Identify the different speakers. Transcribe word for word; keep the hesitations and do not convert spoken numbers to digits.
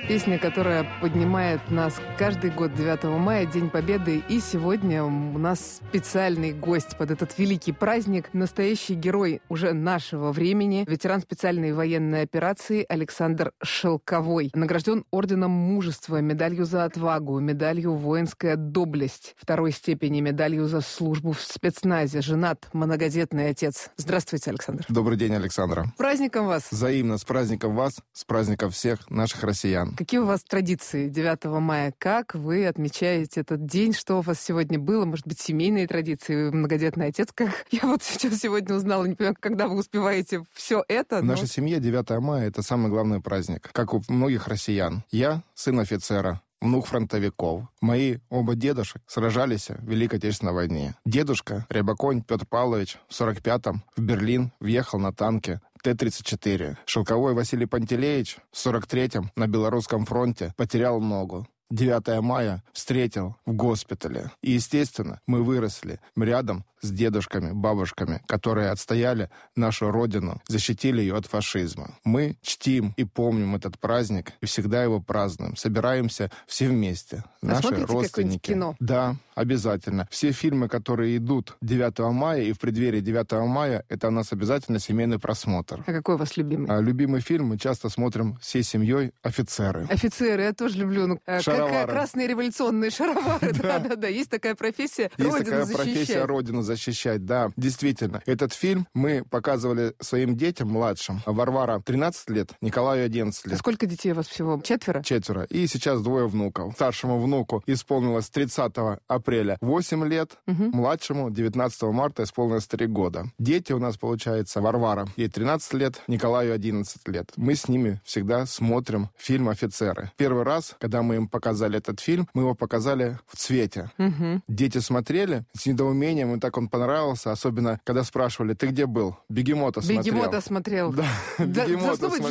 Speaker 1: Песня, которая поднимает нас каждый год девятого мая, День Победы. И сегодня у нас специальный гость под этот великий праздник. Настоящий герой уже нашего времени. Ветеран специальной военной операции Александр Шелковой. Награжден орденом Мужества, медалью за отвагу, медалью «Воинская доблесть», второй степени медалью за службу в спецназе. Женат, многодетный отец. Здравствуйте, Александр.
Speaker 2: Добрый день, Александра.
Speaker 1: С праздником вас.
Speaker 2: Взаимно, с праздником вас, с праздником всех наших россиян.
Speaker 1: Какие у вас традиции девятого мая? Как вы отмечаете этот день? Что у вас сегодня было? Может быть, семейные традиции? Вы многодетный отец, как я вот сейчас сегодня узнала. Не понимаю, когда вы успеваете все это.
Speaker 2: В
Speaker 1: но...
Speaker 2: нашей семье девятое мая — это самый главный праздник, как у многих россиян. Я сын офицера, внук фронтовиков. Мои оба дедушек сражались в Великой Отечественной войне. Дедушка, Рябоконь Петр Павлович, в сорок пятом в Берлин въехал на танке Т тридцать четыре. Шелковой Василий Пантелеич в сорок третьем на Белорусском фронте потерял ногу. девятое мая встретил в госпитале. И, естественно, мы выросли рядом с дедушками, бабушками, которые отстояли нашу родину, защитили ее от фашизма. Мы чтим и помним этот праздник и всегда его празднуем. Собираемся все вместе.
Speaker 1: А
Speaker 2: наши
Speaker 1: смотрите
Speaker 2: родственники.
Speaker 1: Кино?
Speaker 2: Да, обязательно. Все фильмы, которые идут девятого мая и в преддверии девятого мая, это у нас обязательно семейный просмотр.
Speaker 1: А какой у вас любимый?
Speaker 2: А любимый фильм мы часто смотрим всей семьей «Офицеры».
Speaker 1: Офицеры, я тоже люблю. Ну,
Speaker 2: Шаровары.
Speaker 1: Как красные революционные шаровары. Да-да-да, есть такая профессия.
Speaker 2: Есть
Speaker 1: Родину
Speaker 2: такая
Speaker 1: защищать.
Speaker 2: профессия родину защищать, да. Действительно. Этот фильм мы показывали своим детям младшим. Варвара тринадцать лет, Николаю одиннадцать лет.
Speaker 1: Сколько детей у вас всего? Четверо?
Speaker 2: Четверо. И сейчас двое внуков. Старшему внуку исполнилось тридцатого апреля восемь лет,
Speaker 1: угу.
Speaker 2: младшему девятнадцатого марта исполнилось три года. Дети у нас, получается, Варвара, ей тринадцать лет, Николаю одиннадцать лет. Мы с ними всегда смотрим фильм «Офицеры». Первый раз, когда мы им показали этот фильм, мы его показали в цвете.
Speaker 1: Угу.
Speaker 2: Дети смотрели с недоумением, и так он понравился, особенно когда спрашивали: ты где был? Бегемота смотрел.
Speaker 1: Бегемота смотрел.
Speaker 2: Да,
Speaker 1: Да,
Speaker 2: Бегемота
Speaker 1: должно быть
Speaker 2: смотрел.